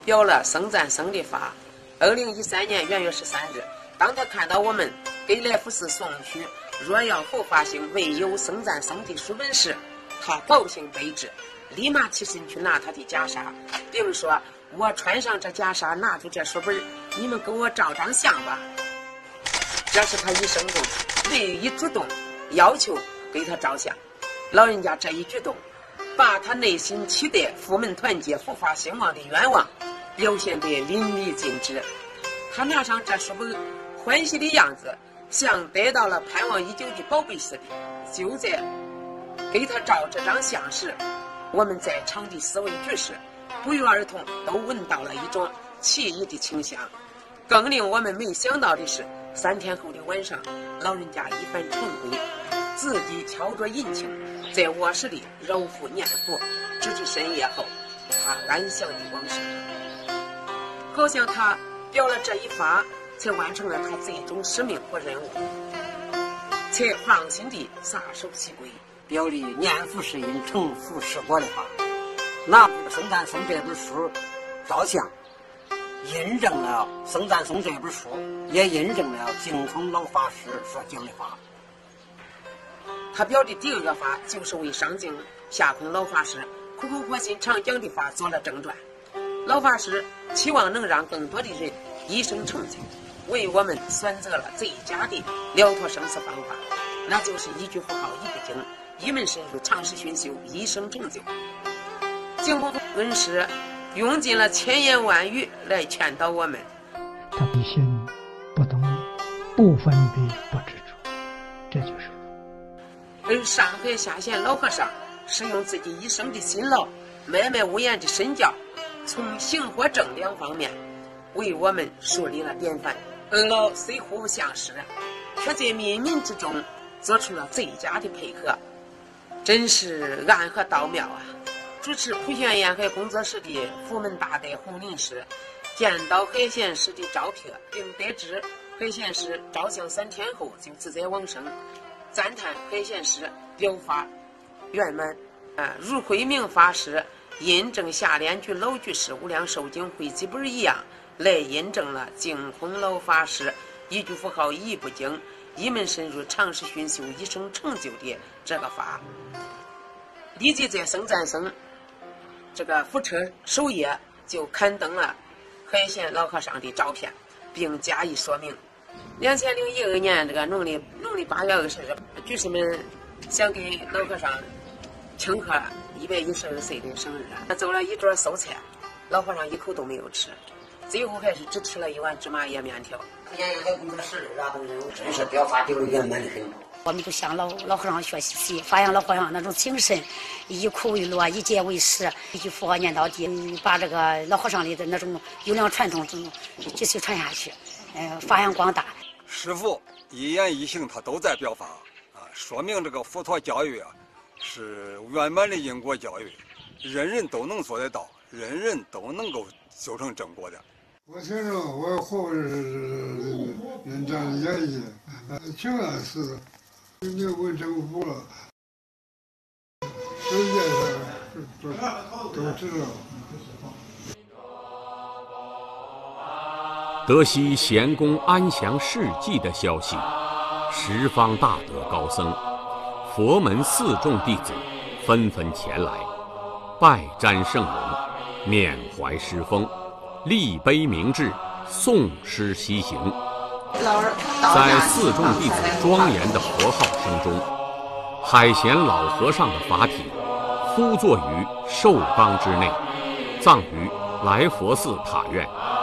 表了僧赞僧的法。2013年元月13日，当他看到我们给来福寺送去若要佛法兴，唯有僧赞僧的书本时，他高兴备至，立马起身去拿他的袈裟，并说：“我穿上这袈裟，拿出这书本，你们给我照张相吧。”这是他一生中唯一主动要求给他照相。老人家这一举动，把他内心期待佛门团结、佛法兴旺的愿望表现得淋漓尽致。他拿上这书本，欢喜的样子像得到了盼望已久的宝贝似的。就在给他照这张相时，我们在场的四位居士不约而同都闻到了一种奇异的清香。更令我们没想到的是，3天后的晚上，老人家一番晨归，自己敲着银磬，在卧室里揉腹念佛，直至深夜后，他安详地往生。好像他表了这一发，才完成了他最终使命和任务，才放心地撒手西归， 表里念佛是因，成佛是果的话，拿《僧赞僧》这本书照相，印证了《僧赞僧》这本书，也印证了净空老法师所讲的话。 他表的第二个法，就是为上净下空老法师苦口婆心常讲的法做了正传。老法师期望能让更多的人一生成就，为我们选择了最佳的了脱生死方法，那就是一句佛号一部经，一门深入，长时熏修，一生成就。净空恩师用尽了千言万语来劝导我们。 他的心不动，不分别，不执着，这就是佛。 而上海下县老和尚是用自己一生的辛劳，脉脉无言的身教，从行和正两方面为我们树立了典范。二老虽互不相识，却在冥冥之中做出了最佳的配合，真是暗合道妙啊！主持普贤沿海工作室的佛门大德洪林师见到海贤师的照片，并得知海贤师照相3天后就自在往生，赞叹海贤师表法圆满。如慧明法师印证下联居老居士无量寿经汇集本一样，来印证了净空老法师一句佛号一部经，一门深入，长时熏修，一生成就的这个法。立即在僧赞僧这个佛车首页就刊登了海贤老和尚的照片，并加以说明。2012年这个农历8月20日，居士们想给老和尚庆贺112岁的生日，他走了一桌素菜，老和尚一口都没有吃，最后还是只吃了1碗芝麻叶面条。 沿海工作室的真是表法丢圆满的很。 我们就向老和尚学习，发扬老和尚那种精神，以苦为乐，以戒为师，一句佛号念到底，把这个老和尚里的那种优良传统继续传下去，发扬光大。 师父一言一行他都在表法说明这个佛陀教育是圆满的因果教育，人人都能做得到，人人都能够修成正果的。 我听着我活是人家愿意挺安似的，你问政府了，世界上都知道。 得悉贤公安详事迹的消息，十方大德高僧、佛门四众弟子纷纷前来，拜瞻圣容，缅怀师风，立碑铭志，诵诗西行。在四众弟子庄严的佛号声中，海贤老和尚的法体敷坐于寿冈之内，葬于来佛寺塔院。